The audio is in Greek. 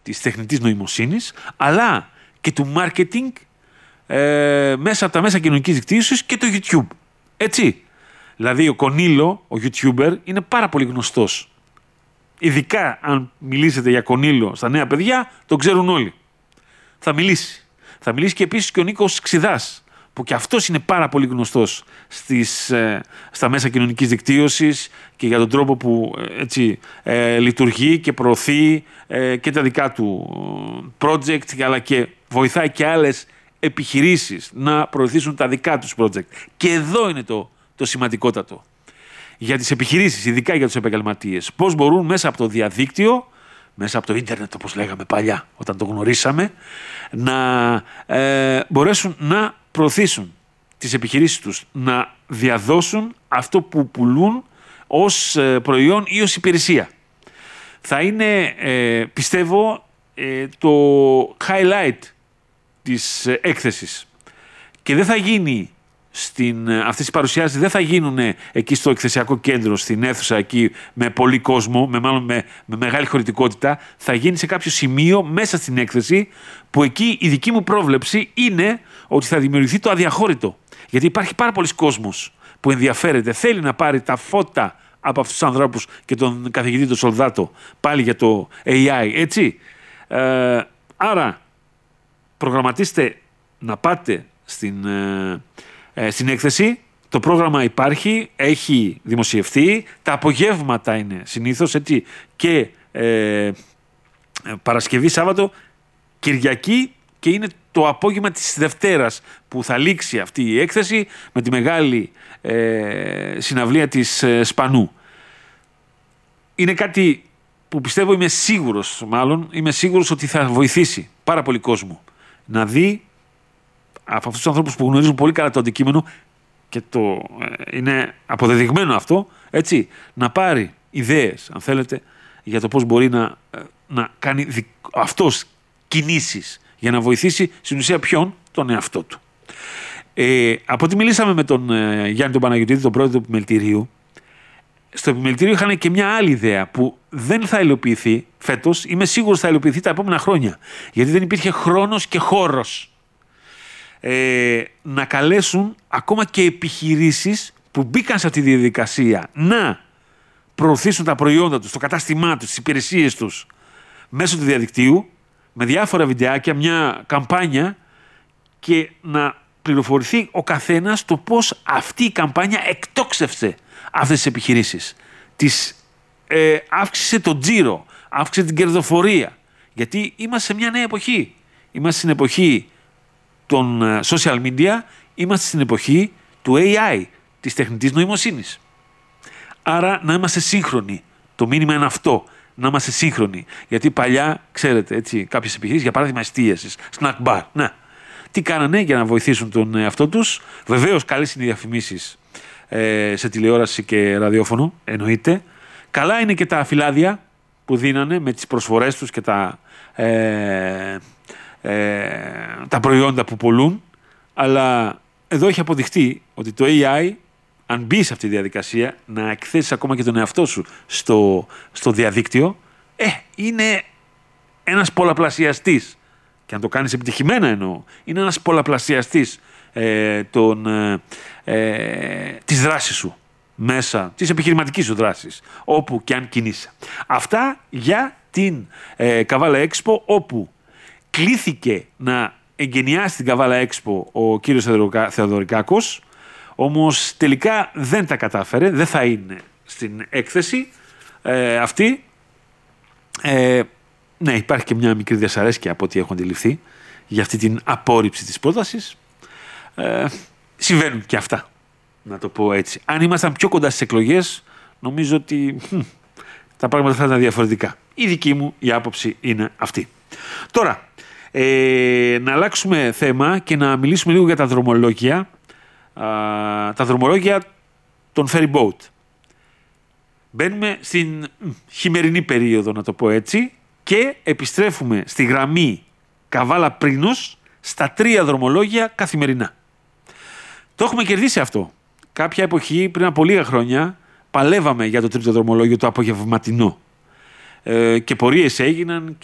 της τεχνητής νοημοσύνης, αλλά και του marketing μέσα από τα μέσα κοινωνικής δικτύωσης και το YouTube. Έτσι. Δηλαδή ο Κονίλο, ο YouTuber, είναι πάρα πολύ γνωστός. Ειδικά αν μιλήσετε για Κονίλο στα νέα παιδιά, το ξέρουν όλοι. Θα μιλήσει. Θα μιλήσει και επίσης και ο Νίκος Ξιδάς, που και αυτός είναι πάρα πολύ γνωστός στα μέσα κοινωνικής δικτύωσης και για τον τρόπο που έτσι, λειτουργεί και προωθεί και τα δικά του project, αλλά και βοηθάει και άλλες επιχειρήσεις να προωθήσουν τα δικά τους project. Και εδώ είναι το σημαντικότατο. Για τις επιχειρήσεις, ειδικά για τους επαγγελματίες. Πώς μπορούν μέσα από το διαδίκτυο, μέσα από το ίντερνετ όπως λέγαμε παλιά όταν το γνωρίσαμε, να μπορέσουν να προωθήσουν τις επιχειρήσεις τους, να διαδώσουν αυτό που πουλούν ως προϊόν ή ως υπηρεσία. Θα είναι, πιστεύω, το highlight της έκθεσης. Και δεν θα γίνει αυτές τις παρουσιάσεις δεν θα γίνουν εκεί στο εκθεσιακό κέντρο, στην αίθουσα εκεί με πολύ κόσμο, με μεγάλη χωρητικότητα. Θα γίνει σε κάποιο σημείο μέσα στην έκθεση, που εκεί η δική μου πρόβλεψη είναι ότι θα δημιουργηθεί το αδιαχώρητο. Γιατί υπάρχει πάρα πολλοί κόσμος που ενδιαφέρεται, θέλει να πάρει τα φώτα από αυτούς τους ανθρώπους και τον καθηγητή τον Σολδάτο πάλι για το AI, έτσι. Άρα προγραμματίστε να πάτε στην έκθεση. Το πρόγραμμα υπάρχει, έχει δημοσιευτεί, τα απογεύματα είναι συνήθως, έτσι, και Παρασκευή, Σάββατο, Κυριακή, και είναι το απόγευμα της Δευτέρας που θα λήξει αυτή η έκθεση με τη μεγάλη συναυλία της Σπανού. Είναι κάτι που πιστεύω, είμαι σίγουρος ότι θα βοηθήσει πάρα πολύ κόσμο να δει από αυτούς τους ανθρώπους που γνωρίζουν πολύ καλά το αντικείμενο, και είναι αποδεδειγμένο αυτό, έτσι, να πάρει ιδέες, αν θέλετε, για το πώς μπορεί να κάνει αυτός κινήσεις για να βοηθήσει στην ουσία ποιον, τον εαυτό του. Από ό,τι μιλήσαμε με τον Γιάννη τον Παναγιωτίδη, τον πρόεδρο του επιμελητηρίου, στο επιμελητήριο είχαν και μια άλλη ιδέα που δεν θα υλοποιηθεί φέτος, είμαι σίγουρος θα υλοποιηθεί τα επόμενα χρόνια, γιατί δεν υπήρχε χρόνος και χώρος. Να καλέσουν ακόμα και επιχειρήσεις που μπήκαν σε αυτή τη διαδικασία να προωθήσουν τα προϊόντα τους, το κατάστημά τους, τις υπηρεσίες τους μέσω του διαδικτύου, με διάφορα βιντεάκια, μια καμπάνια, και να πληροφορηθεί ο καθένας το πώς αυτή η καμπάνια εκτόξευσε αυτές τις επιχειρήσεις. Αύξησε τον τζίρο, αύξησε την κερδοφορία. Γιατί είμαστε σε μια νέα εποχή. Είμαστε στην εποχή των social media, είμαστε στην εποχή του AI, της τεχνητής νοημοσύνης. Άρα να είμαστε σύγχρονοι. Το μήνυμα είναι αυτό, να είμαστε σύγχρονοι. Γιατί παλιά, ξέρετε, έτσι, κάποιες επιχειρήσεις, για παράδειγμα εστίασης, snack bar, ναι. Τι κάνανε για να βοηθήσουν τον εαυτό τους? Βεβαίως, καλές είναι οι διαφημίσεις σε τηλεόραση και ραδιόφωνο, εννοείται. Καλά είναι και τα φυλάδια που δίνανε με τις προσφορές τους και τα προϊόντα που πουλούν, αλλά εδώ έχει αποδειχτεί ότι το AI, αν μπει σε αυτή τη διαδικασία να εκθέσεις ακόμα και τον εαυτό σου στο διαδίκτυο, είναι ένας πολλαπλασιαστής, και αν το κάνεις επιτυχημένα εννοώ, είναι ένας πολλαπλασιαστής της δράσης σου μέσα, της επιχειρηματικής σου δράσης, όπου και αν κινείσαι. Αυτά για την Καβάλα Expo, όπου κλήθηκε να εγκαινιάσει την Καβάλα Expo ο κύριος Θεοδωρικάκος, όμως τελικά δεν τα κατάφερε, δεν θα είναι στην έκθεση αυτή. Ναι, υπάρχει και μια μικρή δυσαρέσκεια από ό,τι έχω αντιληφθεί για αυτή την απόρριψη της πρότασης. Συμβαίνουν και αυτά, να το πω έτσι. Αν ήμασταν πιο κοντά στις εκλογές, νομίζω ότι τα πράγματα θα ήταν διαφορετικά. Η δική μου η άποψη είναι αυτή. Τώρα, να αλλάξουμε θέμα και να μιλήσουμε λίγο για τα δρομολόγια. Τα δρομολόγια των ferry boat. Μπαίνουμε στην χειμερινή περίοδο, να το πω έτσι, και επιστρέφουμε στη γραμμή Καβάλα-Πρίνος στα 3 δρομολόγια καθημερινά. Το έχουμε κερδίσει αυτό. Κάποια εποχή, πριν από λίγα χρόνια, παλεύαμε για το 3ο δρομολόγιο, το απογευματινό. Και πορείες έγιναν